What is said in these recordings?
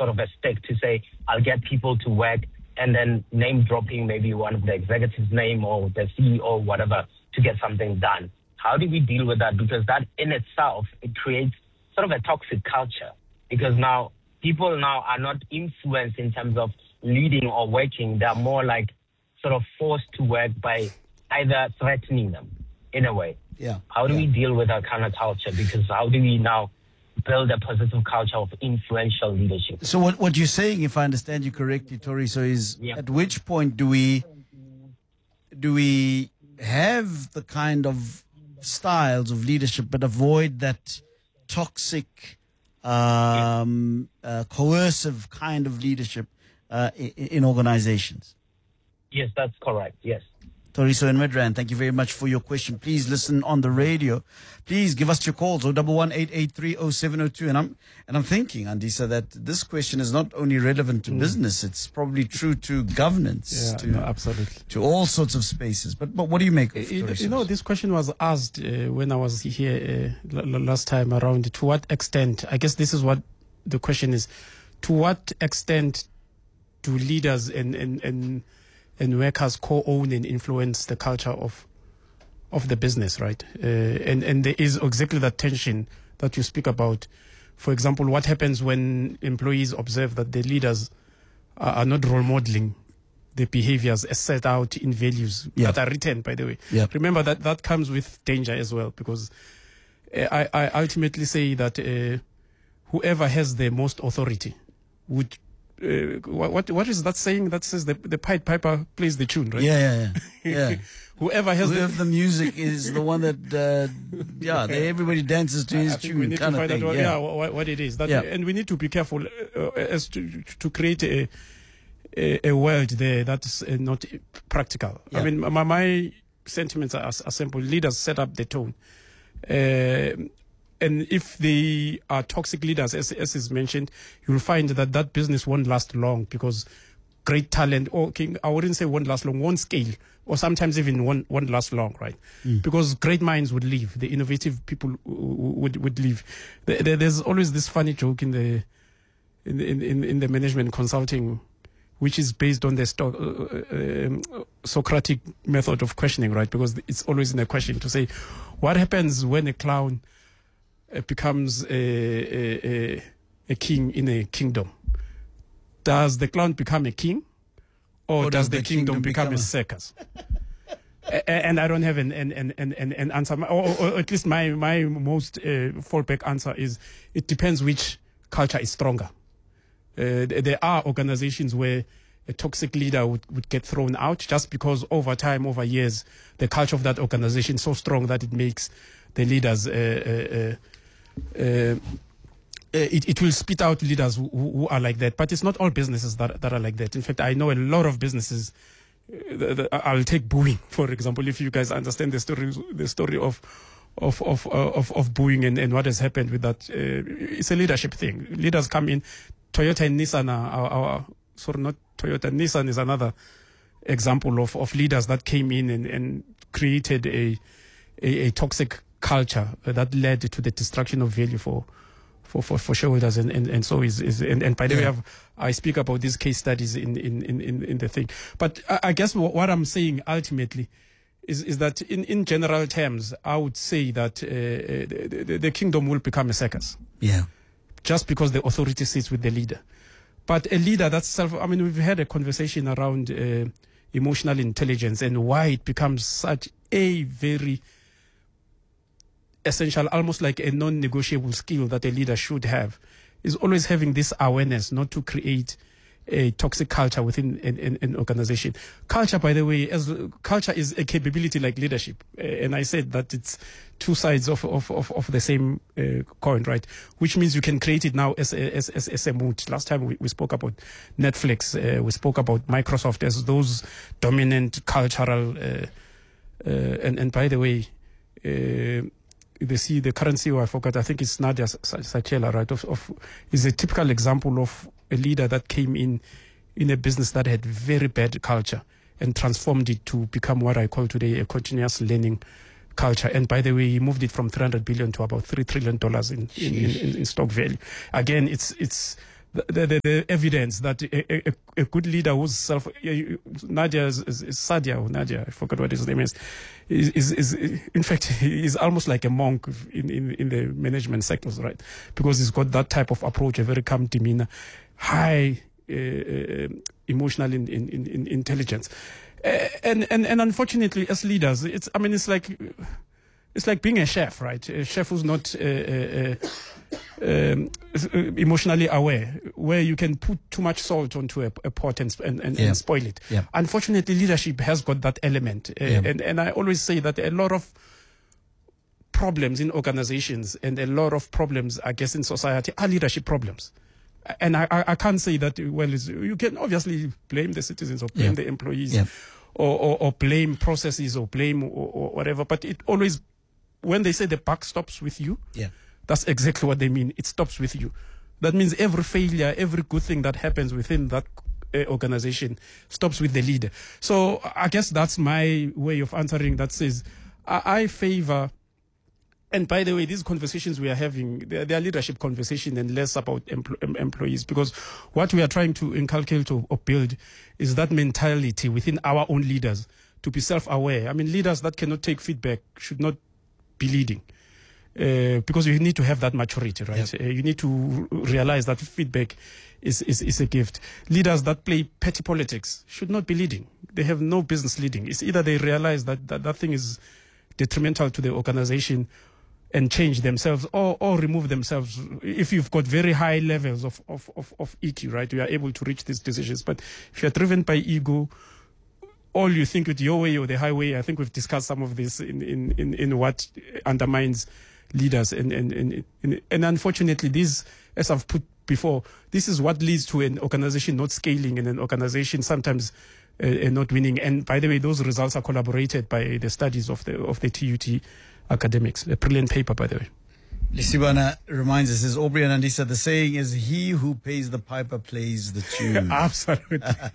sort of a stick to say, I'll get people to work, and then name dropping maybe one of the executives' name or the CEO or whatever to get something done. How do we deal with that? Because that in itself, it creates sort of a toxic culture, because now people now are not influenced in terms of leading or working. They're more like sort of forced to work by either threatening them in a way. Yeah. How do we deal with that kind of culture? Because how do we now build a positive culture of influential leadership? So what you're saying, if I understand you correctly, Tori, so is at which point do we have the kind of styles of leadership but avoid that toxic, coercive kind of leadership in organizations? Yes, that's correct. Yes. Toriso in Midrand, thank you very much for your question. Please listen on the radio. Please give us your calls, 011-883-0702. And I'm thinking, Andisa, that this question is not only relevant to business, it's probably true to governance, absolutely, to all sorts of spaces. But what do you make of it? You know, this question was asked when I was here last time around. To what extent, I guess this is what the question is, to what extent do leaders and workers co-own and influence the culture of the business, right? And there is exactly that tension that you speak about. For example, what happens when employees observe that the leaders are not role modeling the behaviors as set out in values that are written, by the way. Remember that comes with danger as well, because I ultimately say that whoever has the most authority would what is that saying that says the Pied Piper plays the tune, right? Yeah. Whoever the music is the one that everybody dances to his tune. We need to find out what it is. And we need to be careful as to create a world there that's not practical. I mean, my sentiments are simple. Leaders set up the tone. And if they are toxic leaders, as is mentioned, you'll find that business won't last long, because great talent, I wouldn't say won't last long, won't scale, or sometimes even won't last long, right? Because great minds would leave, the innovative people would leave. There's always this funny joke in the management consulting, which is based on the Socratic method of questioning, right? Because it's always in a question to say, what happens when a clown becomes a king in a kingdom? Does the clown become a king, or does the kingdom become a circus? And I don't have an answer, or at least my most fallback answer is, it depends which culture is stronger. There are organizations where a toxic leader would get thrown out just because over time, over years, the culture of that organization is so strong that it makes the leaders it will spit out leaders who are like that. But it's not all businesses that are like that. In fact, I know a lot of businesses. I'll take Boeing, for example. If you guys understand the story of Boeing and what has happened with that, it's a leadership thing. Leaders come in. Toyota and Nissan Nissan is another example of leaders that came in and created a toxic culture that led to the destruction of value for shareholders, and so is and by the way, I speak about these case studies in the thing. But I guess what I'm saying ultimately is that in general terms, I would say that the kingdom will become a circus. Just because the authority sits with the leader. But a leader that's we've had a conversation around emotional intelligence and why it becomes such a very essential, almost like a non-negotiable skill that a leader should have, is always having this awareness not to create a toxic culture within an organization. Culture, by the way, culture is a capability like leadership. And I said that it's two sides of the same coin, right? Which means you can create it now as a mood. Last time we spoke about Netflix, we spoke about Microsoft as those dominant cultural, and by the way, the current CEO, I forgot, I think it's Nadia Sachela, right? Is a typical example of a leader that came in a business that had very bad culture and transformed it to become what I call today a continuous learning culture. And by the way, he moved it from $300 billion to about $3 trillion in stock value. Again, it's the evidence that a good leader who's Nadia, I forgot what his name is in fact, he's almost like a monk in the management sectors, right? Because he's got that type of approach, a very calm demeanor, high emotional intelligence. And unfortunately, as leaders, it's like being a chef, right? A chef who's not emotionally aware, where you can put too much salt onto a pot and spoil it. Yeah. Unfortunately, leadership has got that element. And I always say that a lot of problems in organizations and a lot of problems, I guess, in society are leadership problems. And I can't say that, well, you can obviously blame the citizens or blame the employees or blame processes or blame or whatever. But it always, when they say the buck stops with you, that's exactly what they mean. It stops with you. That means every failure, every good thing that happens within that organization stops with the leader. So I guess that's my way of answering that. Says I favor. And by the way, these conversations we are having, they are leadership conversations and less about employees, because what we are trying to inculcate or build is that mentality within our own leaders to be self-aware. I mean, leaders that cannot take feedback should not be leading, because you need to have that maturity, right? You need to realize that feedback is a gift. Leaders that play petty politics should not be leading. They have no business leading. It's either they realize that thing is detrimental to the organization and change themselves or remove themselves. If you've got very high levels of EQ, right, you are able to reach these decisions. But if you're driven by ego, all you think with your way or the highway, I think we've discussed some of this in what undermines leaders. And unfortunately, this, as I've put before, this is what leads to an organization not scaling and an organization sometimes not winning. And by the way, those results are corroborated by the studies of the TUT academics. A brilliant paper, by the way. Lisibana reminds us, says Aubrey and Andisa, the saying is, he who pays the piper plays the tune. Absolutely.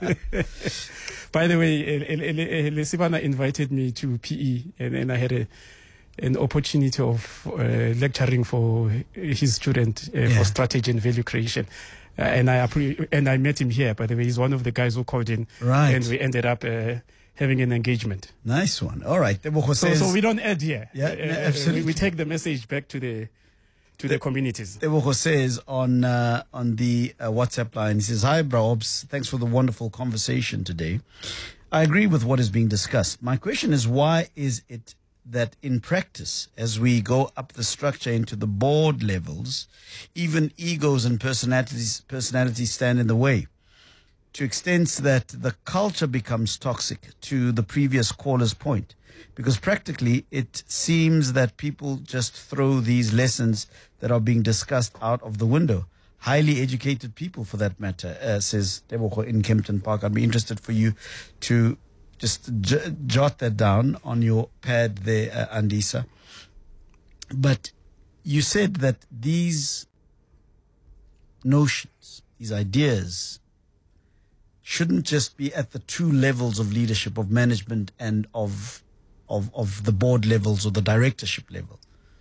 By the way, Lisibana invited me to PE, and I had an opportunity of lecturing for his student for strategy and value creation. And I met him here, by the way. He's one of the guys who called in. Right. And we ended up having an engagement. Nice one. All right. So we don't add here. Yeah, absolutely. We take the message back to the communities. Tebogo says on the WhatsApp line, he says, hi, Braobs. Thanks for the wonderful conversation today. I agree with what is being discussed. My question is, why is it that in practice, as we go up the structure into the board levels, even egos and personalities stand in the way, to extents that the culture becomes toxic, to the previous caller's point? Because practically it seems that people just throw these lessons that are being discussed out of the window. Highly educated people, for that matter, says Tebogo in Kempton Park. I'd be interested for you to just jot that down on your pad there, Andisa. But you said that these notions, these ideas, shouldn't just be at the two levels of leadership, of management and of the board levels or the directorship level.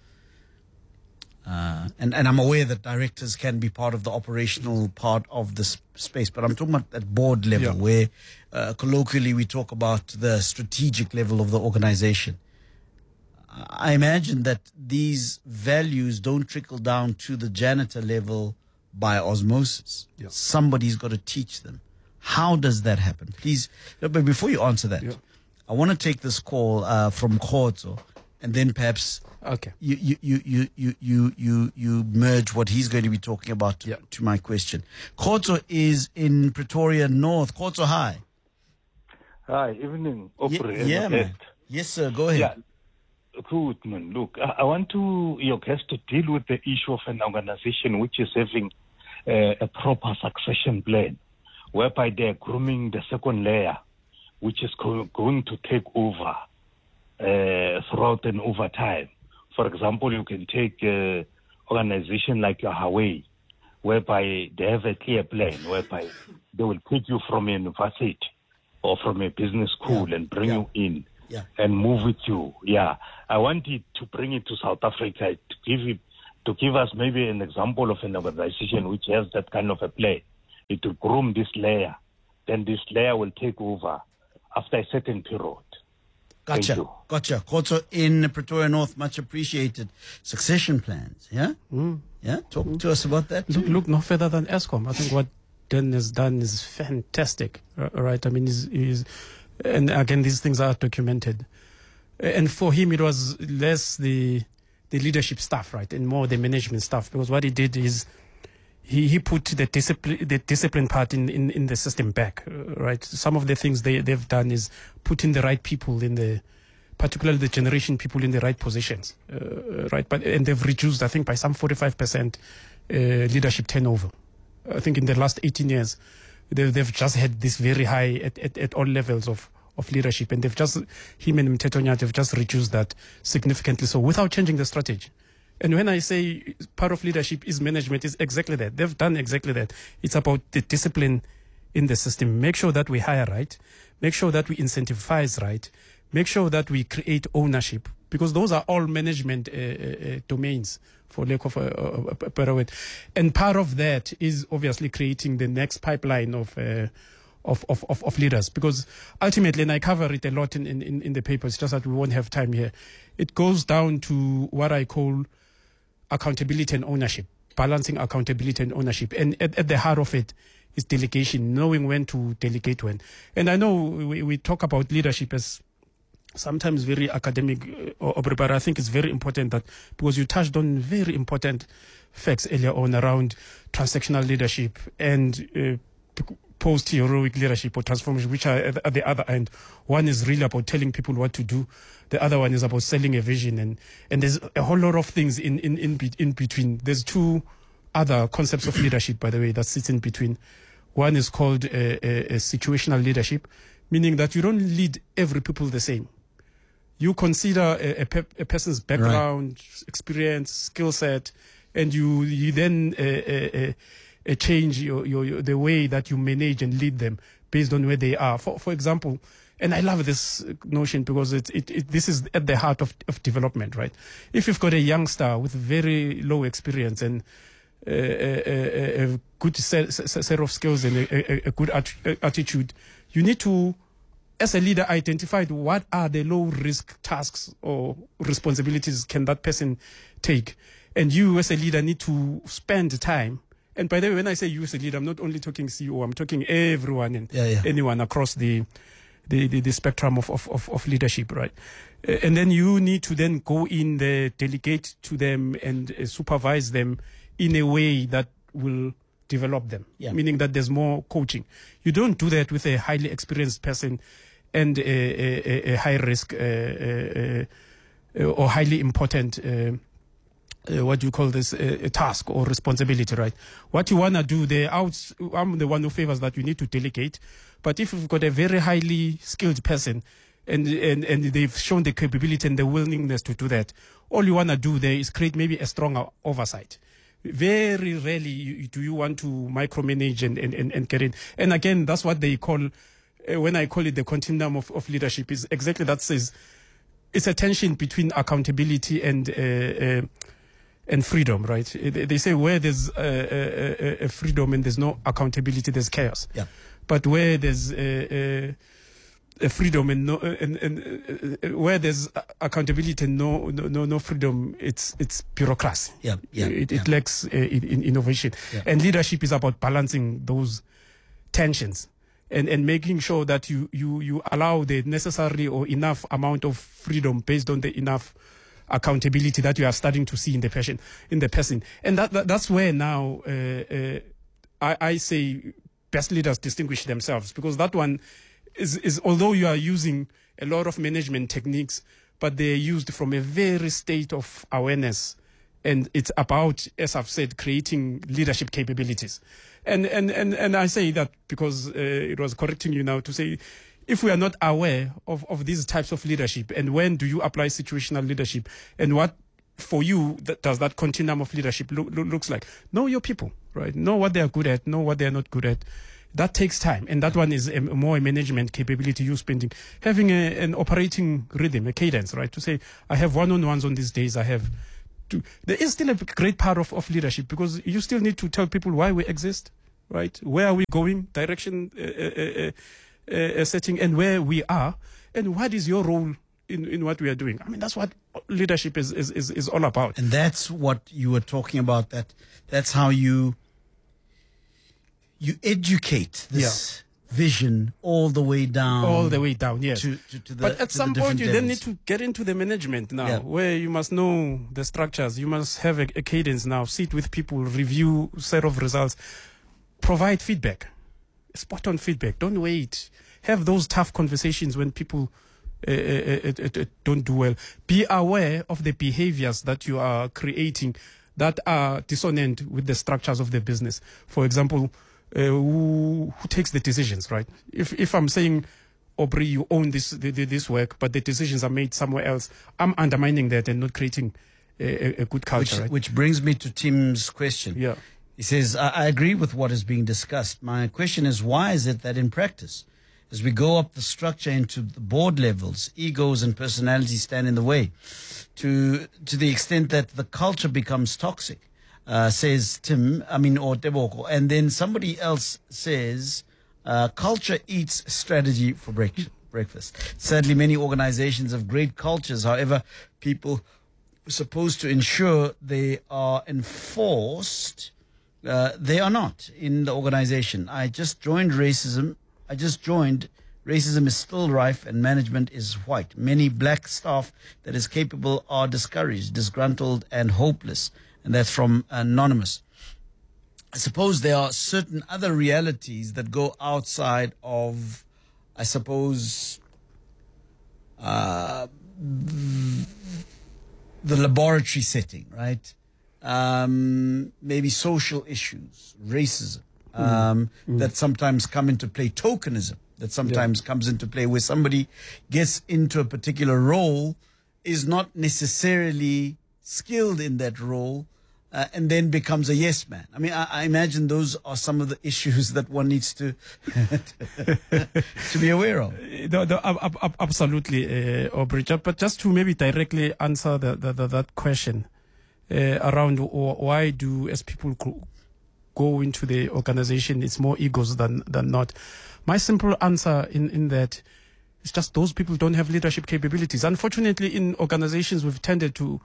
And I'm aware that directors can be part of the operational part of this space, but I'm talking about at board level, where colloquially we talk about the strategic level of the organization. I imagine that these values don't trickle down to the janitor level by osmosis. Somebody's got to teach them. How does that happen? Please, but before you answer that, I want to take this call from Khotso, and then perhaps you merge what he's going to be talking about to my question. Khotso is in Pretoria North. Khotso, hi. Hi, evening. Man. Yes, sir. Go ahead. Yeah. Good, man. Look, I want your guest to deal with the issue of an organization which is having a proper succession plan, whereby they're grooming the second layer, which is going to take over throughout and over time. For example, you can take an organization like Hawaii, whereby they have a clear plan, whereby they will take you from a university or from a business school and bring you in and move with you. I want it to bring it to South Africa, to give to give us maybe an example of an organization which has that kind of a play. It will groom this layer. Then this layer will take over after a certain period. Gotcha. Khotso in Pretoria North, much appreciated. Succession plans, yeah? Yeah, talk to us about that. Look no further than Eskom. I think what Dan has done is fantastic, right? I mean, and again, these things are documented. And for him, it was less the leadership stuff, right, and more the management stuff, because what he did is he put the discipline part in the system back, right? Some of the things they've done is putting the right people particularly the generation people in the right positions, right? And they've reduced, I think, by some 45% leadership turnover. I think in the last 18 years, they've just had this very high at all levels of leadership, and him and Mteto Nyati have just reduced that significantly, so without changing the strategy. And when I say part of leadership is management, is exactly that. They've done exactly that. It's about the discipline in the system. Make sure that we hire right. Make sure that we incentivize right. Make sure that we create ownership, because those are all management domains, for lack of a better word. And part of that is obviously creating the next pipeline of leaders, because ultimately, and I cover it a lot in the papers, just that we won't have time here, it goes down to what I call accountability and ownership, balancing accountability and ownership. And at the heart of it is delegation, knowing when to delegate when. And I know we talk about leadership as sometimes very academic, but I think it's very important that, because you touched on very important facts earlier on around transactional leadership and post-heroic leadership or transformation, which are at the other end. One is really about telling people what to do. The other one is about selling a vision. And there's a whole lot of things in between. There's two other concepts of leadership, by the way, that sits in between. One is called a situational leadership, meaning that you don't lead every people the same. You consider a person's background, experience, skill set, and you then change the way that you manage and lead them based on where they are. For example, and I love this notion because this is at the heart of development, right? If you've got a youngster with very low experience and a good set of skills and a good attitude, you need to, as a leader, identify what are the low-risk tasks or responsibilities can that person take. And you, as a leader, need to spend time. And by the way, when I say you as a leader, I'm not only talking CEO, I'm talking everyone and anyone across the spectrum of leadership, right? And then you need to then go in there, delegate to them and supervise them in a way that will develop them, meaning that there's more coaching. You don't do that with a highly experienced person and a high risk or highly important what do you call this, a task or responsibility, right? What you want to do there, I'm the one who favors that you need to delegate. But if you've got a very highly skilled person and they've shown the capability and the willingness to do that, all you want to do there is create maybe a stronger oversight. Very rarely do you want to micromanage and get in. And again, that's what they call, when I call it the continuum of leadership, is exactly that. Says it's a tension between accountability and freedom, right? They say where there's a freedom and there's no accountability, there's chaos. Yeah. But where there's a freedom and no where there's accountability and no freedom, it's bureaucracy. It lacks in innovation. Yeah. And leadership is about balancing those tensions and making sure that you allow the necessary or enough amount of freedom based on the enough accountability that you are starting to see in the person. And that's where now I say best leaders distinguish themselves, because that one is although you are using a lot of management techniques, but they're used from a very state of awareness. And it's about, as I've said, creating leadership capabilities. And I say that because it was correcting you now to say, if we are not aware of these types of leadership, and when do you apply situational leadership, and what for you does that continuum of leadership looks like? Know your people, right? Know what they are good at, know what they are not good at. That takes time, and that one is more a management capability. You spending, having an operating rhythm, a cadence, right? To say, I have one-on-ones on these days, I have there is still a great part of leadership, because you still need to tell people why we exist, right? Where are we going, direction setting, and where we are, and what is your role in what we are doing. I mean, that's what leadership is all about. And that's what you were talking about. That's how you educate this vision all the way down. All the way down, yes. But at some point, you then need to get into the management now, where you must know the structures. You must have a cadence now. Sit with people, review set of results, provide feedback, spot on feedback. Don't wait. Have those tough conversations when people don't do well. Be aware of the behaviors that you are creating that are dissonant with the structures of the business. For example, who takes the decisions, right? If I'm saying, Aubrey, you own this work, but the decisions are made somewhere else, I'm undermining that and not creating a good culture. Which brings me to Tim's question. Yeah. He says, I agree with what is being discussed. My question is, why is it that in practice, as we go up the structure into the board levels, egos and personalities stand in the way to the extent that the culture becomes toxic, says Tim, or Teboko. And then somebody else says, culture eats strategy for breakfast. Sadly, many organizations have great cultures. However, people are supposed to ensure they are enforced. They are not in the organization. I just joined. Racism is still rife and management is white. Many black staff that is capable are discouraged, disgruntled and hopeless. And that's from Anonymous. I suppose there are certain other realities that go outside of, I suppose, the laboratory setting, right? Maybe social issues, racism, that sometimes come into play, tokenism that sometimes comes into play, where somebody gets into a particular role, is not necessarily skilled in that role, and then becomes a yes man. I mean, I imagine those are some of the issues that one needs to to be aware of. Absolutely, Aubrey. But just to maybe directly answer that question around why do, as people go into the organization, it's more egos than not. My simple answer in that is just those people don't have leadership capabilities. Unfortunately, in organizations, we've tended to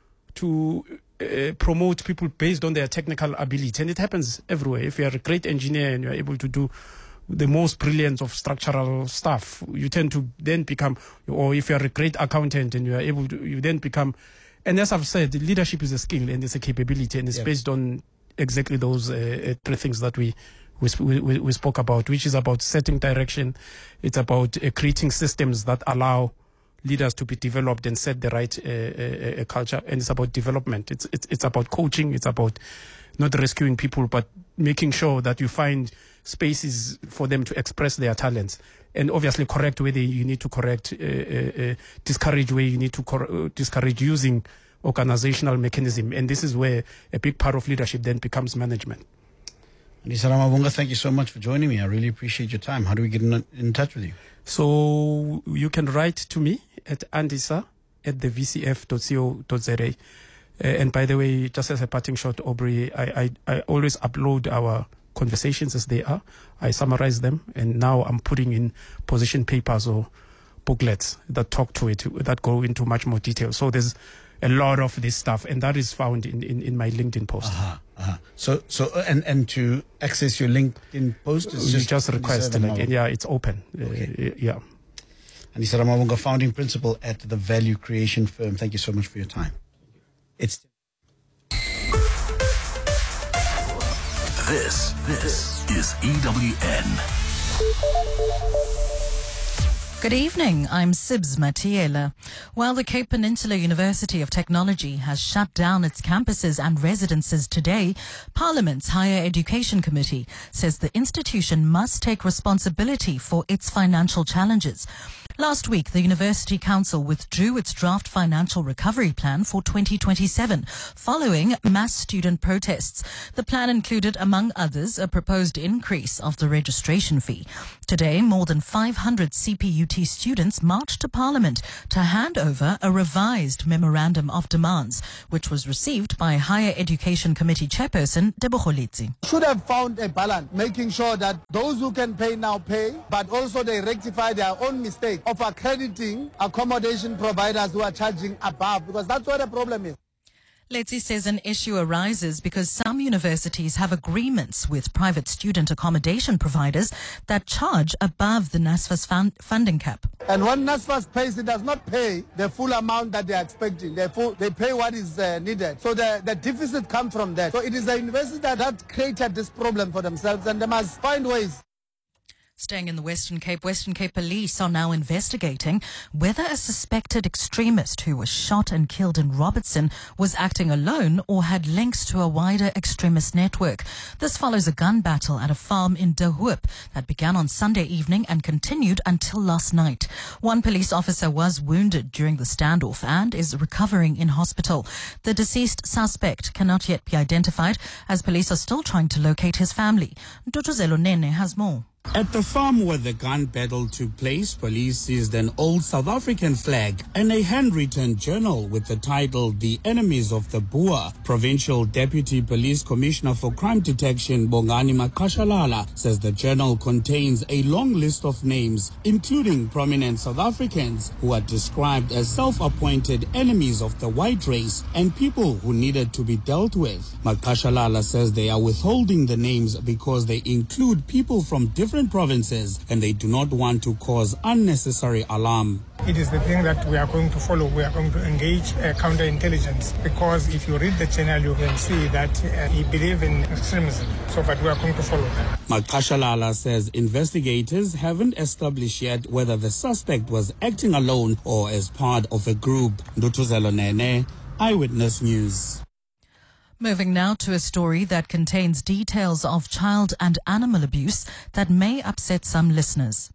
promote people based on their technical ability, and it happens everywhere. If you are a great engineer and you are able to do the most brilliant of structural stuff, you tend to then become, or if you are a great accountant and you are able to, you then become. And as I've said, leadership is a skill and it's a capability, and it's based on exactly those three things that we spoke about, which is about setting direction. It's about creating systems that allow leaders to be developed and set the right culture, and it's about development. It's about coaching. It's about not rescuing people, but making sure that you find spaces for them to express their talents, and obviously correct where you need to correct, discourage where you need to discourage, using organizational mechanism. And this is where a big part of leadership then becomes management. Andisa Ramavunga, thank you so much for joining me. I really appreciate your time. How do we get in touch with you? So you can write to me at andisa@thevcf.co.za. And by the way, just as a parting shot, Aubrey, I always upload our conversations as they are. I summarize them, and now I'm putting in position papers or booklets that talk to it, that go into much more detail. So there's a lot of this stuff, and that is found in my LinkedIn post. So and to access your LinkedIn post, is just request, it's open. Okay. Andisa Ramavunga, founding principal at the Value Creation Firm. Thank you so much for your time. This is EWN. Good evening, I'm Sibs Matiela. While the Cape Peninsula University of Technology has shut down its campuses and residences today, Parliament's Higher Education Committee says the institution must take responsibility for its financial challenges. Last week, the University Council withdrew its draft financial recovery plan for 2027 following mass student protests. The plan included, among others, a proposed increase of the registration fee. Today, more than 500 CPUT students marched to Parliament to hand over a revised Memorandum of Demands, which was received by Higher Education Committee Chairperson Tebogo Letsi. Should have found a balance, making sure that those who can pay now pay, but also they rectify their own mistake of accrediting accommodation providers who are charging above, because that's what the problem is. Letsi says an issue arises because some universities have agreements with private student accommodation providers that charge above the NSFAS funding cap. And when NSFAS pays, it does not pay the full amount that they are expecting. They pay what is needed. So the deficit comes from that. So it is the university that created this problem for themselves, and they must find ways. Staying in the Western Cape police are now investigating whether a suspected extremist who was shot and killed in Robertson was acting alone or had links to a wider extremist network. This follows a gun battle at a farm in De Hoop that began on Sunday evening and continued until last night. One police officer was wounded during the standoff and is recovering in hospital. The deceased suspect cannot yet be identified as police are still trying to locate his family. Dotuzelo Nene has more. At the farm where the gun battle took place, police seized an old South African flag and a handwritten journal with the title The Enemies of the Boer. Provincial Deputy Police Commissioner for Crime Detection Bongani Makashalala says the journal contains a long list of names, including prominent South Africans who are described as self-appointed enemies of the white race and people who needed to be dealt with. Makashalala says they are withholding the names because they include people from different provinces and they do not want to cause unnecessary alarm. It is the thing that we are going to follow. We are going to engage counterintelligence, because if you read the channel, you can see that he believes in extremism. But we are going to follow that. Makashalala says investigators haven't established yet whether the suspect was acting alone or as part of a group. Ndutuzelo Nene, Eyewitness News. Moving now to a story that contains details of child and animal abuse that may upset some listeners.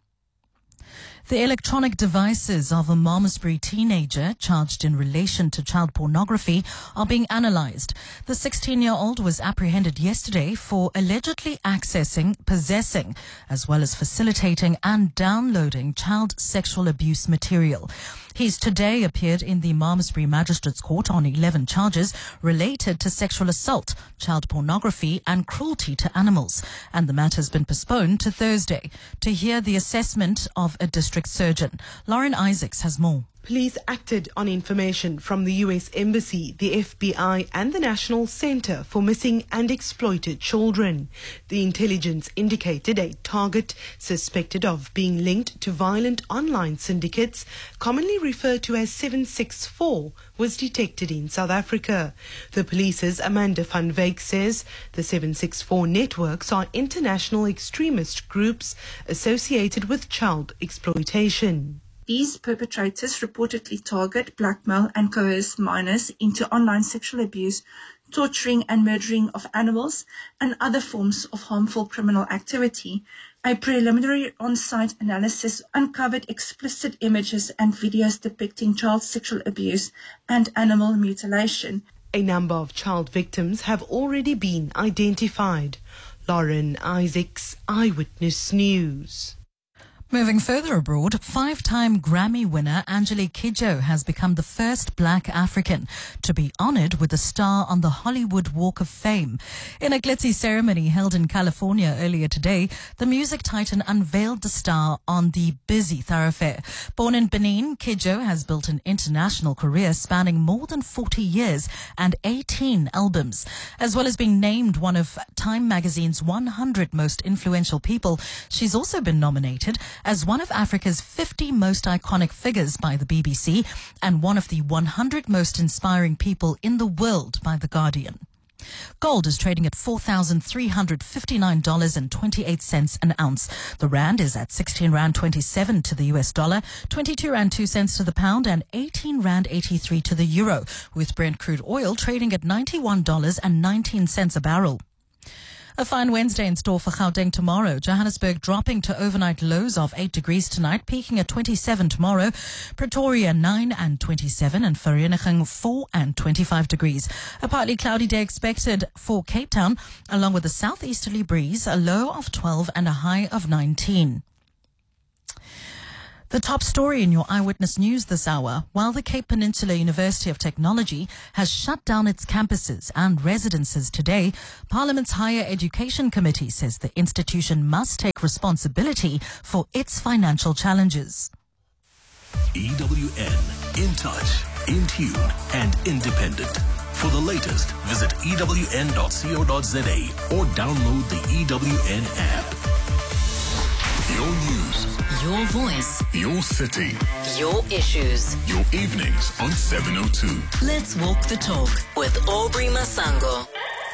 The electronic devices of a Malmesbury teenager charged in relation to child pornography are being analysed. The 16-year-old was apprehended yesterday for allegedly accessing, possessing, as well as facilitating and downloading child sexual abuse material. He's today appeared in the Malmesbury Magistrates Court on 11 charges related to sexual assault, child pornography and cruelty to animals. And the matter has been postponed to Thursday to hear the assessment of a district surgeon. Lauren Isaacs has more. Police acted on information from the U.S. Embassy, the FBI and the National Center for Missing and Exploited Children. The intelligence indicated a target suspected of being linked to violent online syndicates, commonly referred to as 764, was detected in South Africa. The police's Amanda van Wyk says the 764 networks are international extremist groups associated with child exploitation. These perpetrators reportedly target, blackmail and coerce minors into online sexual abuse, torturing and murdering of animals, and other forms of harmful criminal activity. A preliminary on-site analysis uncovered explicit images and videos depicting child sexual abuse and animal mutilation. A number of child victims have already been identified. Lauren Isaacs, Eyewitness News. Moving further abroad, 5-time Grammy winner Angelique Kidjo has become the first Black African to be honored with a star on the Hollywood Walk of Fame. In a glitzy ceremony held in California earlier today, the music titan unveiled the star on the busy thoroughfare. Born in Benin, Kidjo has built an international career spanning more than 40 years and 18 albums. As well as being named one of Time magazine's 100 most influential people, she's also been nominated as one of Africa's 50 most iconic figures by the BBC and one of the 100 most inspiring people in the world by The Guardian. Gold is trading at $4,359.28 an ounce. The rand is at 16 rand 27 to the US dollar, 22 rand 2 cents to the pound, and 18 rand 83 to the euro, with Brent crude oil trading at $91.19 a barrel. A fine Wednesday in store for Gauteng tomorrow. Johannesburg dropping to overnight lows of 8 degrees tonight, peaking at 27 tomorrow. Pretoria 9 and 27, and Vereeniging 4 and 25 degrees. A partly cloudy day expected for Cape Town, along with a southeasterly breeze, a low of 12 and a high of 19. The top story in your Eyewitness News this hour. While the Cape Peninsula University of Technology has shut down its campuses and residences today, Parliament's Higher Education Committee says the institution must take responsibility for its financial challenges. EWN, in touch, in tune, and independent. For the latest, visit ewn.co.za or download the EWN app. Your news. Your voice. Your city. Your issues. Your evenings on 702. Let's walk the talk with Aubrey Masango.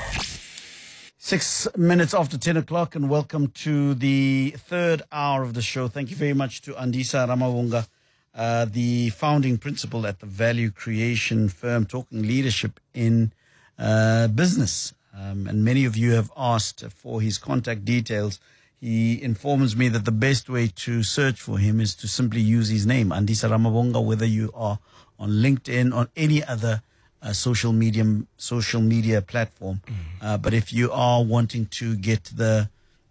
6 minutes after 10 o'clock, and welcome to the third hour of the show. Thank you very much to Andisa Ramawonga, the founding principal at the value creation firm, talking leadership in business. And many of you have asked for his contact details. He informs me that the best way to search for him is to simply use his name, Andisa Ramawonga, whether you are on LinkedIn or any other social media platform. But if you are wanting to get the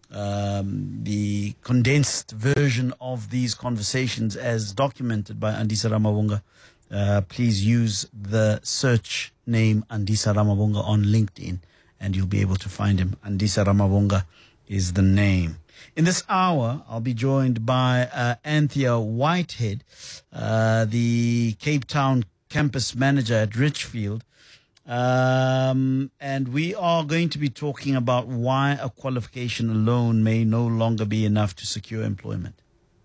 condensed version of these conversations as documented by Andisa Ramawonga, please use the search name Andisa Ramawonga on LinkedIn, and you'll be able to find him. Andisa Ramawonga is the name. In this hour, I'll be joined by Anthea Whitehead, the Cape Town campus manager at Richfield. And we are going to be talking about why a qualification alone may no longer be enough to secure employment.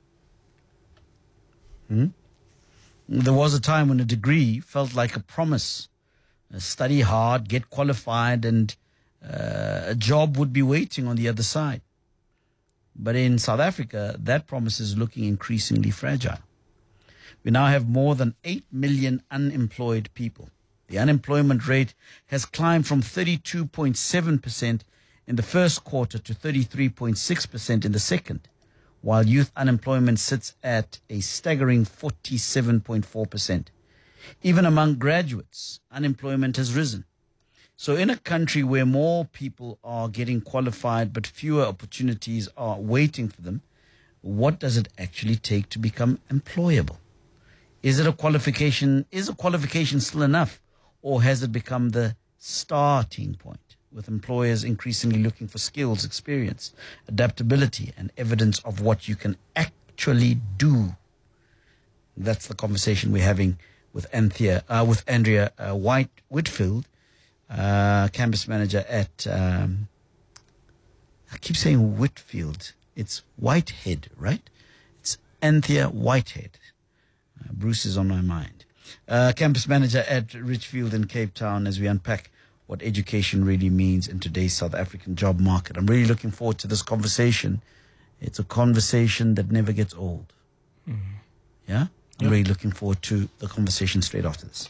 There was a time when a degree felt like a promise. Study hard, get qualified, and a job would be waiting on the other side. But in South Africa, that promise is looking increasingly fragile. We now have more than 8 million unemployed people. The unemployment rate has climbed from 32.7% in the first quarter to 33.6% in the second, while youth unemployment sits at a staggering 47.4%. Even among graduates, unemployment has risen. So in a country where more people are getting qualified but fewer opportunities are waiting for them, what does it actually take to become employable? Is a qualification still enough, or has it become the starting point, with employers increasingly looking for skills, experience, adaptability, and evidence of what you can actually do? That's the conversation we're having with Andrea Whitefield, campus manager at, I keep saying Whitfield. It's Whitehead, right? It's Anthea Whitehead. Bruce is on my mind. Campus manager at Richfield in Cape Town, as we unpack what education really means in today's South African job market. I'm really looking forward to this conversation. It's a conversation that never gets old. Yeah? I'm really looking forward to the conversation straight after this.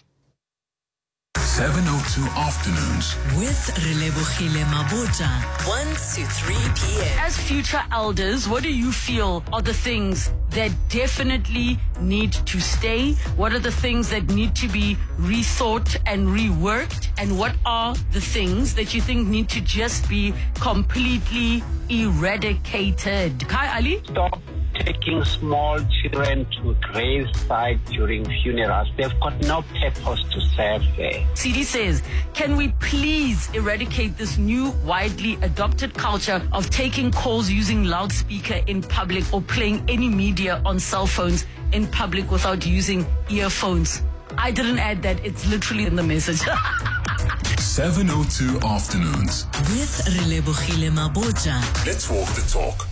702 Afternoons with Relebogile Mabota, 1 to 3 p.m. As future elders, what do you feel are the things that definitely need to stay? What are the things that need to be rethought and reworked? And what are the things that you think need to just be completely eradicated? Kai Ali? Stop taking small children to graveside during funerals. They've got no purpose to serve there. CD says, can we please eradicate this new widely adopted culture of taking calls using loudspeaker in public or playing any media on cell phones in public without using earphones? I didn't add that. It's literally in the message. 702 Afternoons with Relebogile Mabota. Let's walk the talk.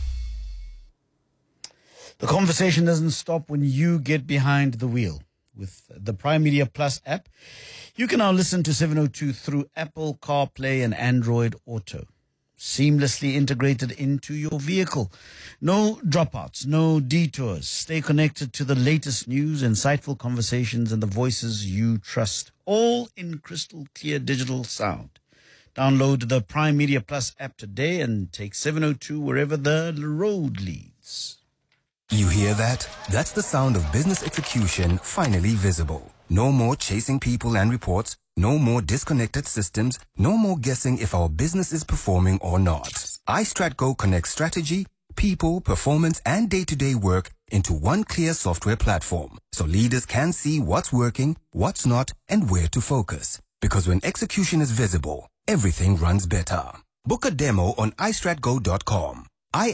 The conversation doesn't stop when you get behind the wheel. With the Prime Media Plus app, you can now listen to 702 through Apple CarPlay and Android Auto, seamlessly integrated into your vehicle. No dropouts, no detours. Stay connected to the latest news, insightful conversations, and the voices you trust, all in crystal clear digital sound. Download the Prime Media Plus app today and take 702 wherever the road leads. You hear that? That's the sound of business execution finally visible. No more chasing people and reports. No more disconnected systems. No more guessing if our business is performing or not. iStratGo connects strategy, people, performance, and day-to-day work into one clear software platform, so leaders can see what's working, what's not, and where to focus. Because when execution is visible, everything runs better. Book a demo on iStratGo.com.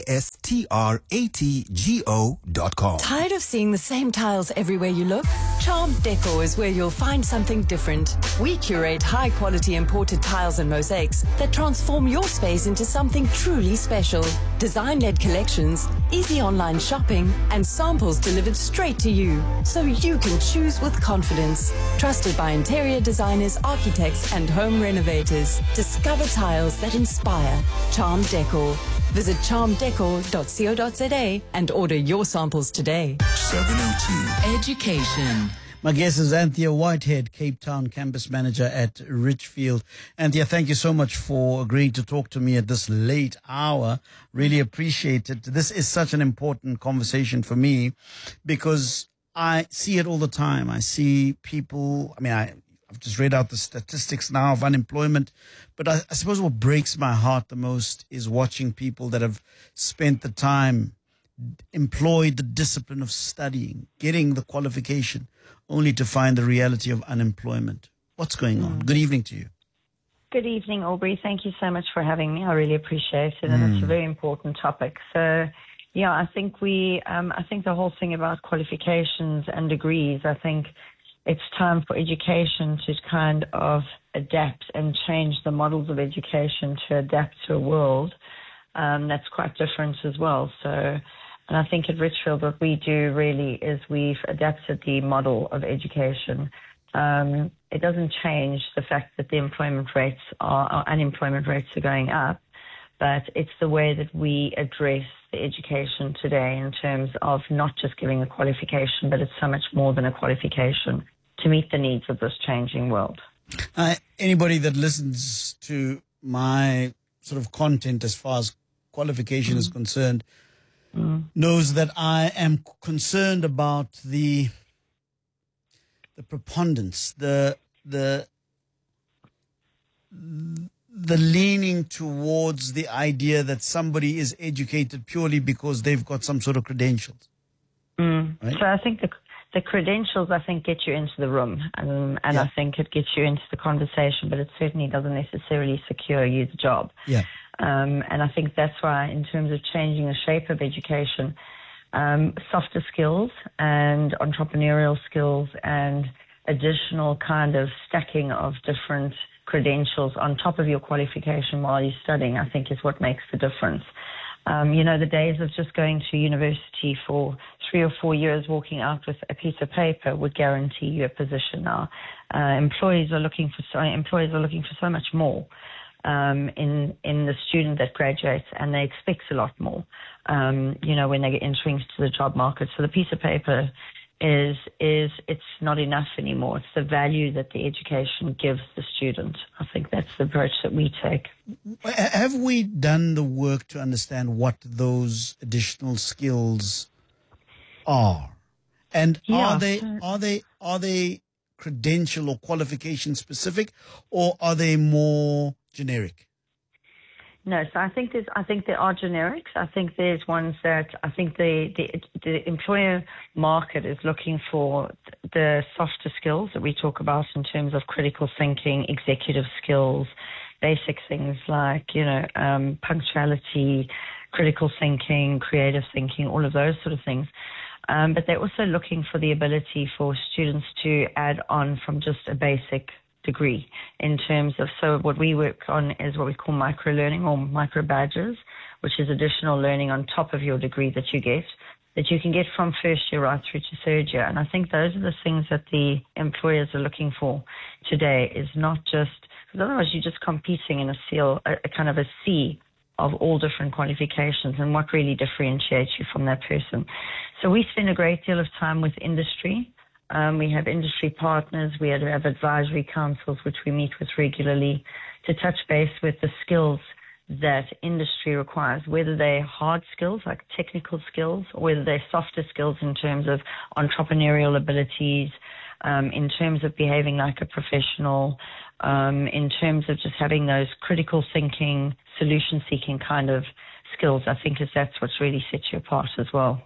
iStratgo.com. Tired of seeing the same tiles everywhere you look? Charm Decor is where you'll find something different. We curate high-quality imported tiles and mosaics that transform your space into something truly special. Design-led collections, easy online shopping, and samples delivered straight to you, so you can choose with confidence. Trusted by interior designers, architects, and home renovators. Discover tiles that inspire. Charm Decor. Visit charmdecor.co.za and order your samples today. 702 Education. My guest is Anthea Whitehead, Cape Town Campus Manager at Richfield. Anthea, thank you so much for agreeing to talk to me at this late hour. Really appreciate it. This is such an important conversation for me because I see it all the time. I see people, I've just read out the statistics now of unemployment, but I suppose what breaks my heart the most is watching people that have spent the time, employed the discipline of studying, getting the qualification, only to find the reality of unemployment. What's going on? Good evening to you. Good evening, Aubrey. Thank you so much for having me. I really appreciate it, and it's a very important topic. So, yeah, I think I think the whole thing about qualifications and degrees, I think it's time for education to kind of adapt and change the models of education to adapt to a world that's quite different as well. So, and I think at Richfield what we do really is we've adapted the model of education. It doesn't change the fact that the unemployment rates are going up, but it's the way that we address the education today in terms of not just giving a qualification, but it's so much more than a qualification to meet the needs of this changing world. Anybody that listens to my sort of content as far as qualification is concerned knows that I am concerned about the preponderance, the leaning towards the idea that somebody is educated purely because they've got some sort of credentials. Right? So I think the credentials, I think, get you into the room, and I think it gets you into the conversation, but it certainly doesn't necessarily secure you the job. Yeah. And I think that's why, in terms of changing the shape of education, softer skills and entrepreneurial skills and additional kind of stacking of different credentials on top of your qualification while you're studying, I think is what makes the difference. The days of just going to university for 3 or 4 years, walking out with a piece of paper would guarantee you a position now. Employers are looking for so much more in the student that graduates, and they expect a lot more, when they get entering into the job market. So the piece of paper it's not enough anymore. It's the value that the education gives the student. I think that's the approach that we take. Have we done the work to understand what those additional skills are? And are they credential or qualification specific, or are they more generic? No, so I think there are generics. I think there's ones that I think the employer market is looking for the softer skills that we talk about in terms of critical thinking, executive skills, basic things like punctuality, critical thinking, creative thinking, all of those sort of things. But they're also looking for the ability for students to add on from just a basic degree in terms of, so what we work on is what we call micro learning or micro badges, which is additional learning on top of your degree that you can get from first year right through to third year. And I think those are the things that the employers are looking for today, is not just, because otherwise you're just competing in a kind of a sea of all different qualifications, and what really differentiates you from that person. So we spend a great deal of time with industry. We have industry partners. We have advisory councils, which we meet with regularly to touch base with the skills that industry requires, whether they're hard skills like technical skills, or whether they're softer skills in terms of entrepreneurial abilities, in terms of behaving like a professional, in terms of just having those critical thinking, solution-seeking kind of skills. I think that's what's really sets you apart as well.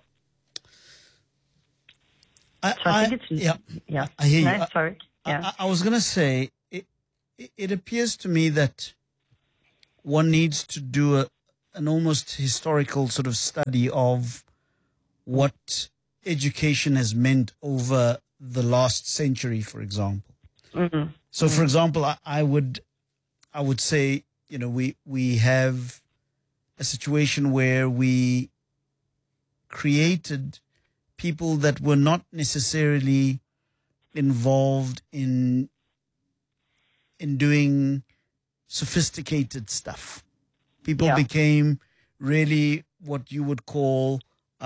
I think it's... Yeah. I hear no, you. Sorry. Yeah. I was going to say, it appears to me that one needs to do an almost historical sort of study of what education has meant over the last century, for example. Mm-hmm. So, for example, I would say, we have a situation where we created people that were not necessarily involved in doing sophisticated stuff. People became really what you would call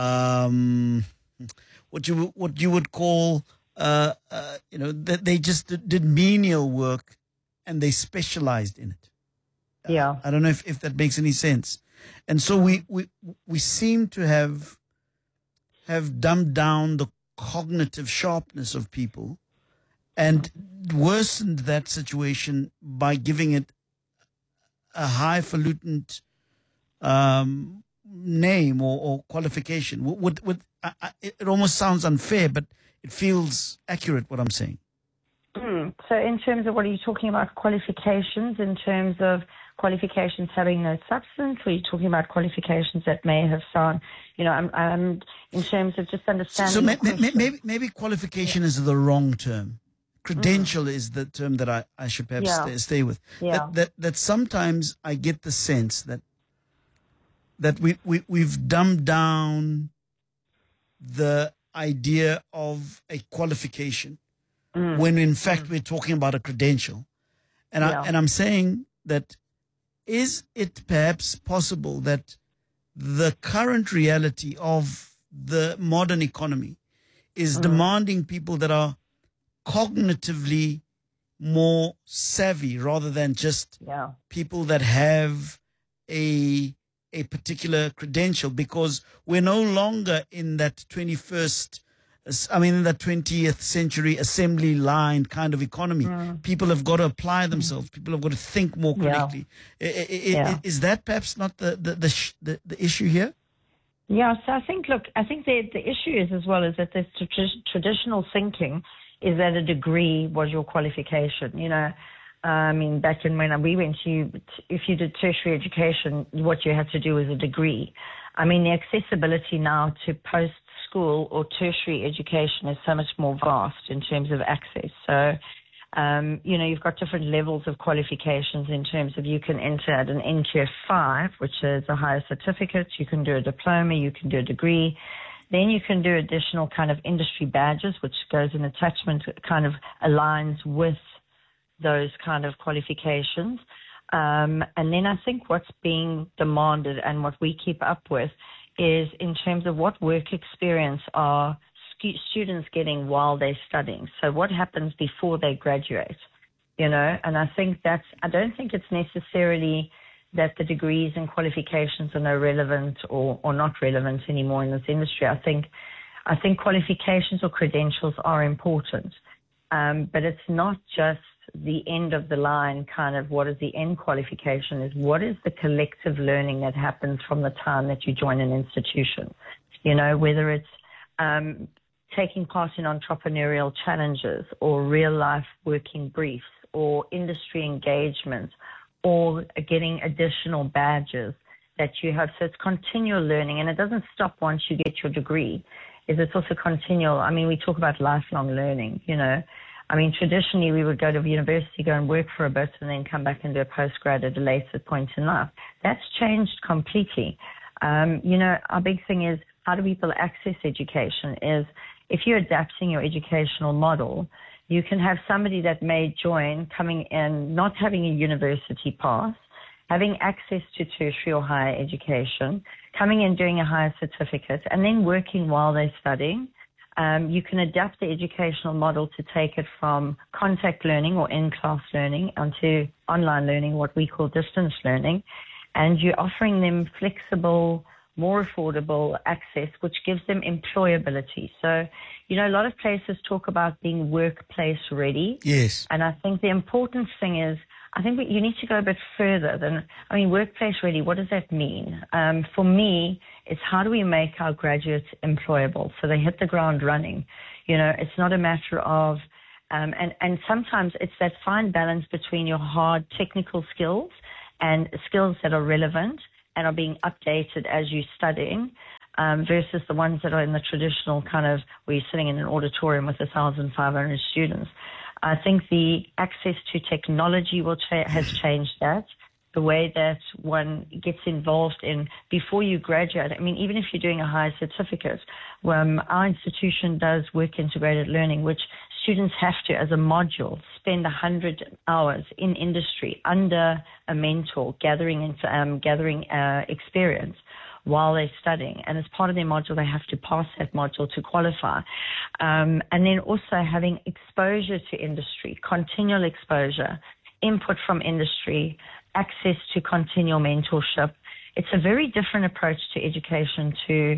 they just did menial work and they specialized in it. Yeah. I don't know if that makes any sense. And so we seem to have dumbed down the cognitive sharpness of people and worsened that situation by giving it a highfalutin name or qualification. It almost sounds unfair, but it feels accurate what I'm saying. So in terms of what are you talking about, qualifications, in terms of qualifications having no substance, or are you talking about qualifications that may have sound, I'm in terms of just understanding. So maybe qualification is the wrong term. Credential is the term that I should perhaps stay with. Yeah. That sometimes I get the sense that we've dumbed down the idea of a qualification when in fact we're talking about a credential. And I'm saying that, is it perhaps possible that the current reality of the modern economy is demanding people that are cognitively more savvy rather than just people that have a particular credential, because we're no longer in that 20th century assembly line kind of economy. People have got to apply themselves. People have got to think more critically. Is that perhaps not the issue here? Yeah, so I think the issue is as well is that this traditional thinking is that a degree was your qualification. Back in when we went to, if you did tertiary education, what you had to do was a degree. The accessibility now to post-school or tertiary education is so much more vast in terms of access. So, you've got different levels of qualifications in terms of you can enter at an NQF 5, which is a higher certificate. You can do a diploma, you can do a degree. Then you can do additional kind of industry badges, which goes in attachment, kind of aligns with those kind of qualifications. And then I think what's being demanded and what we keep up with is in terms of what work experience are students getting while they're studying. So what happens before they graduate, and I think I don't think it's necessarily that the degrees and qualifications are no relevant or not relevant anymore in this industry. I think qualifications or credentials are important, but it's not just the end of the line kind of what is the end qualification, is what is the collective learning that happens from the time that you join an institution, whether it's taking part in entrepreneurial challenges or real life working briefs or industry engagement or getting additional badges that you have. So it's continual learning, and it doesn't stop once you get your degree. It's also continual. We talk about lifelong learning, traditionally we would go to university, go and work for a bit, and then come back and do a postgrad at a later point in life. That's changed completely. Our big thing is, how do people access education? Is if you're adapting your educational model, you can have somebody that may join coming in, not having a university pass, having access to tertiary or higher education, coming in doing a higher certificate, and then working while they're studying. You can adapt the educational model to take it from contact learning or in-class learning onto online learning, what we call distance learning. And you're offering them flexible, more affordable access, which gives them employability. So, you know, a lot of places talk about being workplace ready. Yes. And I think the important thing is, I think you need to go a bit further than, workplace ready, what does that mean? For me, it's how do we make our graduates employable so they hit the ground running? You know, it's not a matter of, and sometimes it's that fine balance between your hard technical skills and skills that are relevant and are being updated as you're studying, versus the ones that are in the traditional kind of where you're sitting in an auditorium with 1,500 students. I think the access to technology has changed that. The way that one gets involved in before you graduate. I mean, even if you're doing a higher certificate, our institution does work integrated learning, which students have to, as a module, spend 100 hours in industry under a mentor, gathering experience while they're studying. And as part of their module, they have to pass that module to qualify. And then also having exposure to industry, continual exposure, input from industry, access to continual mentorship. It's a very different approach to education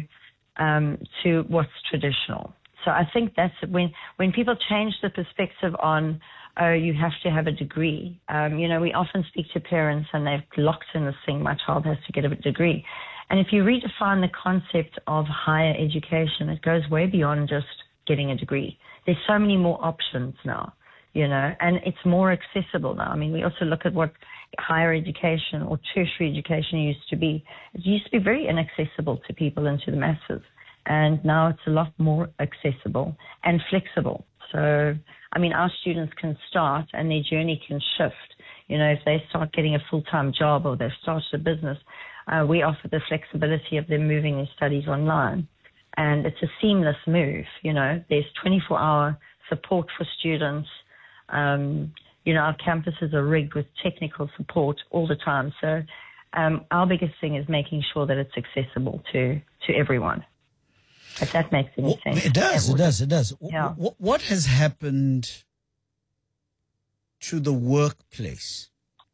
to what's traditional. So I think that's when people change the perspective on, oh, you have to have a degree. We often speak to parents and they've locked in this thing, my child has to get a degree. And if you redefine the concept of higher education, it goes way beyond just getting a degree. There's so many more options now, and it's more accessible now. I mean, we also look at what higher education or tertiary education used to be. It used to be very inaccessible to people and to the masses. And now it's a lot more accessible and flexible. So, our students can start and their journey can shift. If they start getting a full-time job or they've started a business, we offer the flexibility of them moving their studies online. And it's a seamless move. There's 24-hour support for students. Our campuses are rigged with technical support all the time. So our biggest thing is making sure that it's accessible to everyone. If that makes any sense. It does. Yeah. What has happened to the workplace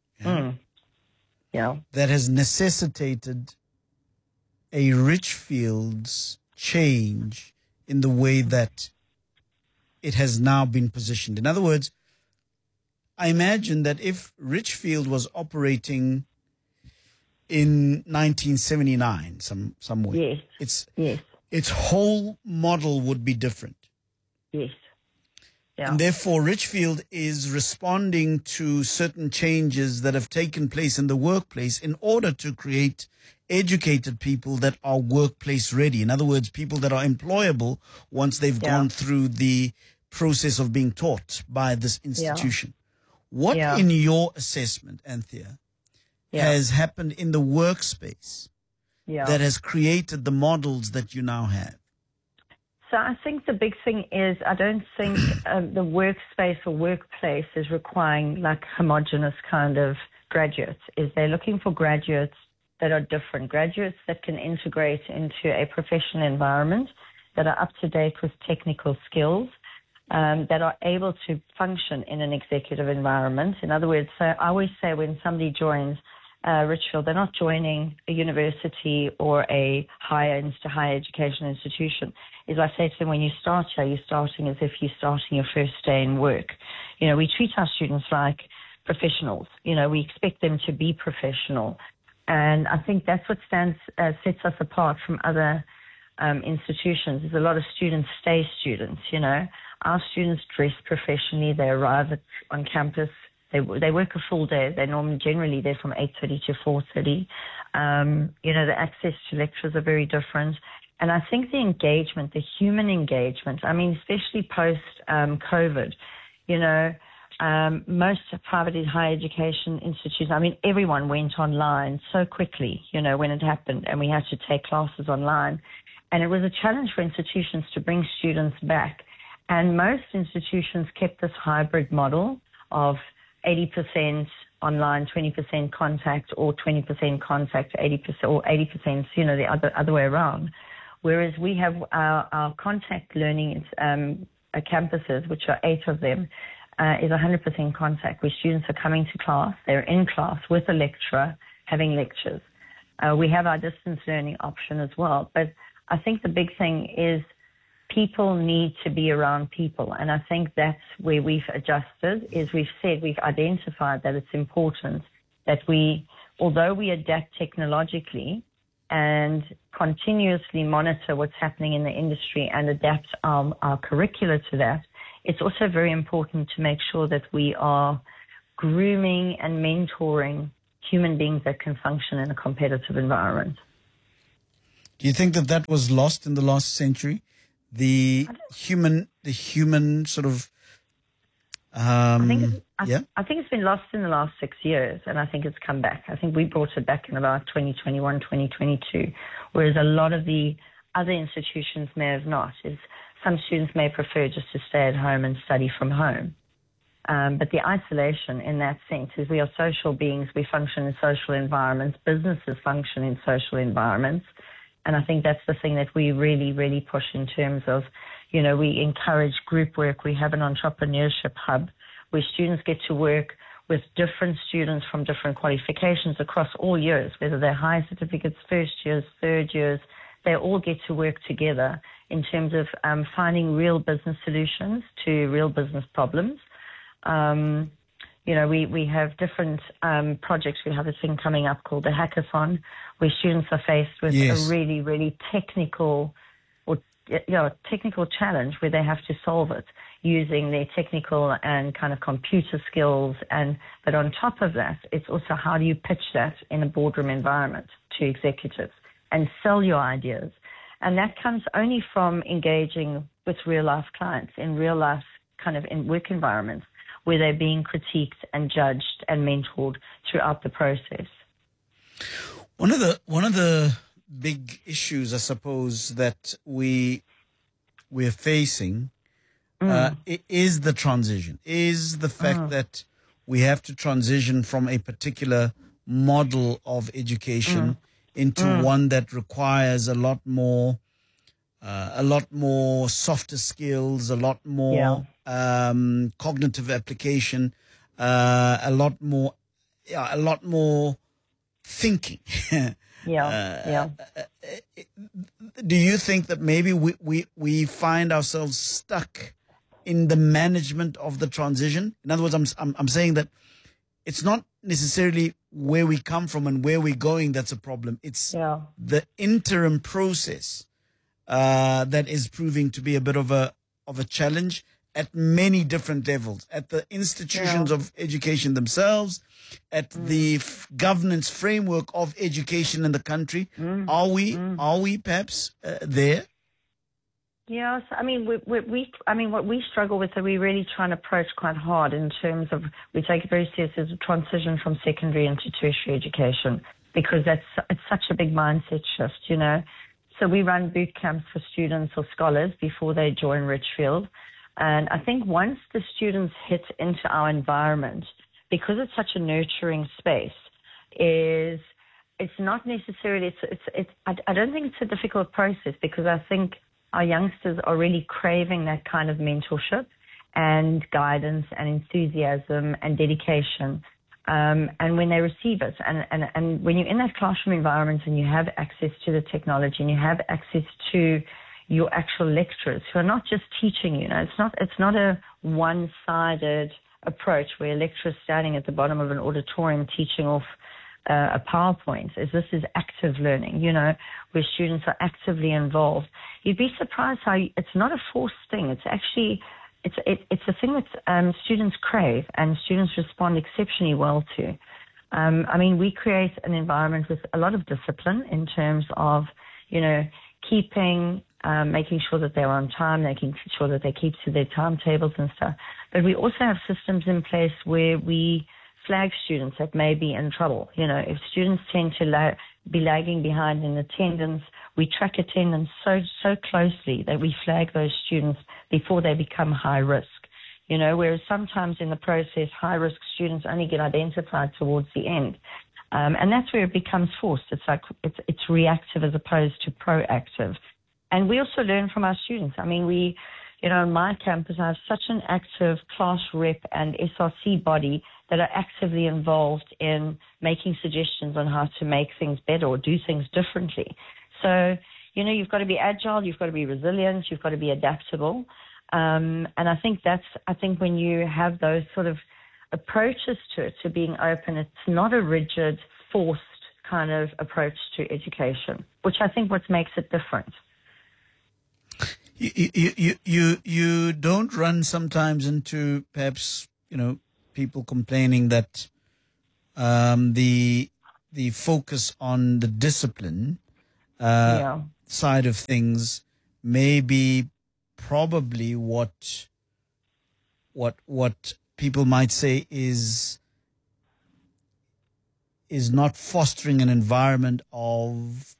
that has necessitated a Richfield's change in the way that it has now been positioned? In other words, I imagine that if Richfield was operating in 1979 somewhere, its whole model would be different. Yes. Yeah. And therefore, Richfield is responding to certain changes that have taken place in the workplace in order to create educated people that are workplace ready. In other words, people that are employable once they've gone through the process of being taught by this institution. What, in your assessment, Anthea, has happened in the workspace that has created the models that you now have? So I think the big thing is I don't think the workspace or workplace is requiring like homogenous kind of graduates. They're looking for graduates that are different, graduates that can integrate into a professional environment, that are up to date with technical skills, that are able to function in an executive environment. In other words, so I always say when somebody joins Richfield, they're not joining a university or a higher education institution. Is I say to them, when you start here, you're starting as if you're starting your first day in work. We treat our students like professionals. We expect them to be professional. And I think that's what sets us apart from other institutions. Is a lot of students stay students, Our students dress professionally. They arrive on campus. They work a full day. They're generally there from 8:30 to 4:30. The access to lectures are very different. And I think the engagement, the human engagement, especially post-COVID, most private higher education institutions, everyone went online so quickly, when it happened, and we had to take classes online. And it was a challenge for institutions to bring students back. And most institutions kept this hybrid model of 80% online, 20% contact, or 20% contact, 80%, or 80%, the other way around, Whereas we have our contact learning campuses, which are 8 of them, is 100% contact, where students are coming to class, they're in class with a lecturer, having lectures. We have our distance learning option as well. But I think the big thing is people need to be around people. And I think that's where we've adjusted, is we've identified that it's important that although we adapt technologically and continuously monitor what's happening in the industry and adapt our curricula to that, it's also very important to make sure that we are grooming and mentoring human beings that can function in a competitive environment. Do you think that was lost in the last century? The human sort of, I think it's been lost in the last 6 years, and I think it's come back. I think we brought it back in about 2021, 2022, whereas a lot of the other institutions may have not. Some students may prefer just to stay at home and study from home. But the isolation in that sense is we are social beings. We function in social environments. Businesses function in social environments. And I think that's the thing that we really, really push in terms of, we encourage group work. We have an entrepreneurship hub where students get to work with different students from different qualifications across all years, whether they're high certificates, first years, third years. They all get to work together in terms of finding real business solutions to real business problems. We have different projects. We have a thing coming up called the Hackathon, where students are faced with a really, really technical challenge where they have to solve it using their technical and kind of computer skills. But on top of that, it's also how do you pitch that in a boardroom environment to executives and sell your ideas. And that comes only from engaging with real-life clients in real-life kind of in work environments, where they're being critiqued and judged and mentored throughout the process. One of the big issues, I suppose, that we're facing is the transition, is the fact that we have to transition from a particular model of education into one that requires a lot more softer skills, a lot more cognitive application, a lot more thinking. Do you think that maybe we find ourselves stuck in the management of the transition? In other words, I'm saying that it's not necessarily where we come from and where we're going that's a problem. It's the interim process that is proving to be a bit of a challenge at many different levels, at the institutions of education themselves, at the governance framework of education in the country. Are we perhaps there? Yes, I mean, what we struggle with, we really try and approach quite hard in terms of, we take it very seriously as a transition from secondary into tertiary education, because it's such a big mindset shift, So we run boot camps for students or scholars before they join Richfield. And I think once the students hit into our environment, because it's such a nurturing space, it's not necessarily, I don't think it's a difficult process, because I think our youngsters are really craving that kind of mentorship and guidance and enthusiasm and dedication. And when they receive it, and when you're in that classroom environment and you have access to the technology and you have access to your actual lecturers who are not just teaching you, it's not a one-sided approach where a lecturer is standing at the bottom of an auditorium teaching off a PowerPoint. This is active learning, where students are actively involved. You'd be surprised how it's not a forced thing. It's actually, it's a thing that students crave and students respond exceptionally well to. I mean, we create an environment with a lot of discipline in terms of, making sure that they're on time, making sure that they keep to their timetables and stuff. But we also have systems in place where we flag students that may be in trouble. If students tend to be lagging behind in attendance, we track attendance so closely that we flag those students before they become high risk. Whereas sometimes in the process, high risk students only get identified towards the end. And that's where it becomes forced. It's like it's reactive as opposed to proactive. And we also learn from our students. I mean, on my campus, I have such an active class rep and SRC body that are actively involved in making suggestions on how to make things better or do things differently. So, you've got to be agile, you've got to be resilient, you've got to be adaptable. And I think when you have those sort of approaches to it, to being open, it's not a rigid, forced kind of approach to education, which I think what makes it different. You don't run sometimes into perhaps, people complaining that the focus on the discipline side of things may be probably what people might say is not fostering an environment of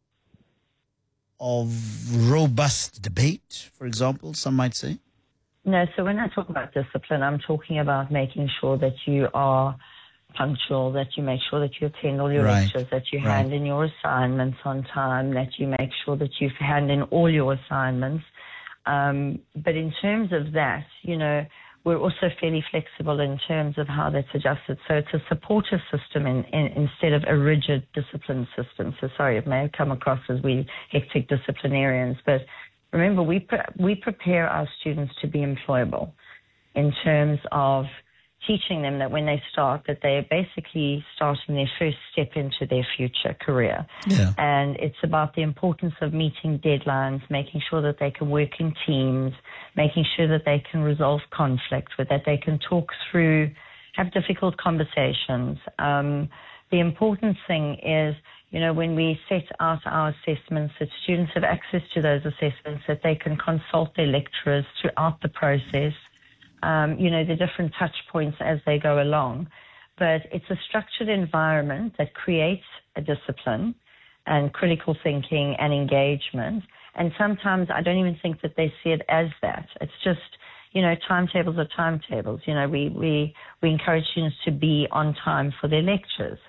robust debate, for example, some might say? No, so when I talk about discipline, I'm talking about making sure that you are punctual, that you make sure that you attend all your lectures, that you hand in your assignments on time, that you make sure that you hand in all your assignments. But in terms of that, we're also fairly flexible in terms of how that's adjusted. So it's a supportive system instead of a rigid discipline system. So sorry, it may have come across as we hectic disciplinarians, but remember, we prepare our students to be employable in terms of teaching them that when they start, that they're basically starting their first step into their future career. Yeah. And it's about the importance of meeting deadlines, making sure that they can work in teams, making sure that they can resolve conflict, that they can talk through, have difficult conversations. The important thing is, when we set out our assessments, that students have access to those assessments, that they can consult their lecturers throughout the process. The different touch points as they go along. But it's a structured environment that creates a discipline and critical thinking and engagement. And sometimes I don't even think that they see it as that. It's just, timetables are timetables. We encourage students to be on time for their lectures.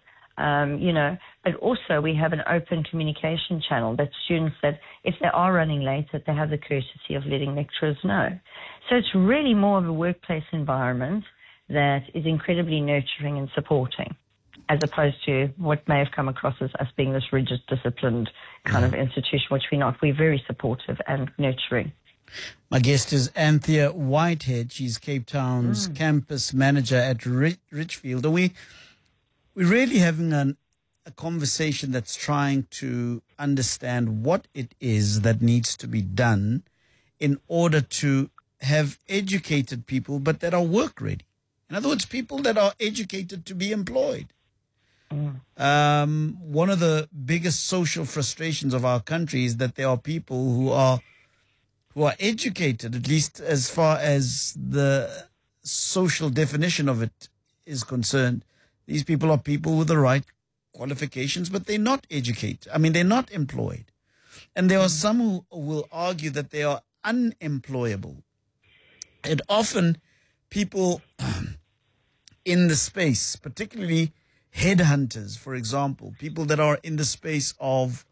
But also we have an open communication channel that students, that if they are running late, that they have the courtesy of letting lecturers know. So it's really more of a workplace environment that is incredibly nurturing and supporting, as opposed to what may have come across as us being this rigid, disciplined kind of institution, which we're not. We're very supportive and nurturing. My guest is Anthea Whitehead. She's Cape Town's campus manager at Richfield. Are we're really having a conversation that's trying to understand what it is that needs to be done in order to have educated people, but that are work ready. In other words, people that are educated to be employed. One of the biggest social frustrations of our country is that there are people who are educated, at least as far as the social definition of it is concerned. These people are people with the right qualifications, but they're not educated. I mean, they're not employed. And there are some who will argue that they are unemployable. And often people in the space, particularly headhunters, for example, people that are in the space of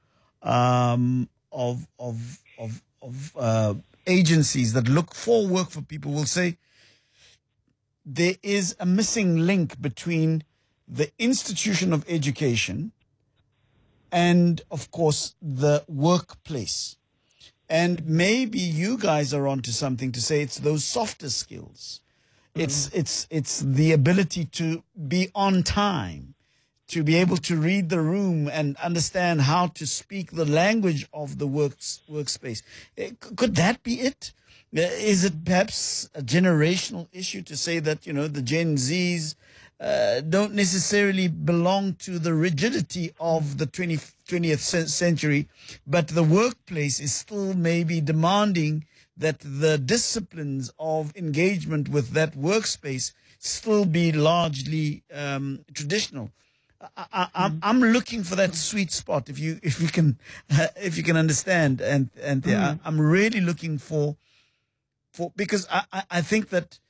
agencies that look for work for people, will say there is a missing link between the institution of education and, of course, the workplace. And maybe you guys are onto something to say it's those softer skills. It's the ability to be on time, to be able to read the room and understand how to speak the language of the workspace. Could that be it? Is it perhaps a generational issue to say that, the Gen Zs don't necessarily belong to the rigidity of the 20th century, but the workplace is still maybe demanding that the disciplines of engagement with that workspace still be largely traditional? I'm looking for that sweet spot. If you can understand, and I'm really looking for because I think that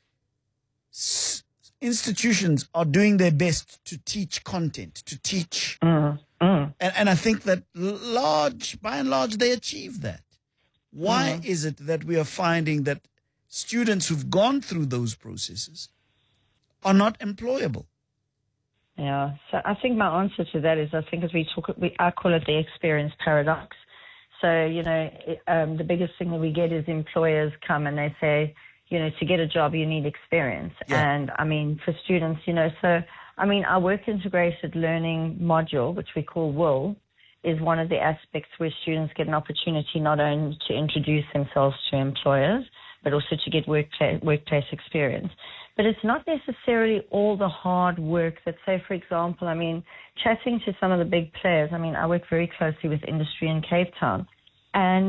institutions are doing their best to teach content, to teach, and I think that by and large they achieve that. Why is it that we are finding that students who've gone through those processes are not employable? Yeah, so I think my answer to that is, I think as I call it the experience paradox. So, you know, the biggest thing that we get is employers come and they say, you know, to get a job, you need experience. Yeah. And I mean, for students, you know, so, I mean, our work integrated learning module, which we call WIL, is one of the aspects where students get an opportunity not only to introduce themselves to employers, but also to get workplace experience. But it's not necessarily all the hard work that, say, for example, I mean, chatting to some of the big players, I mean, I work very closely with industry in Cape Town, and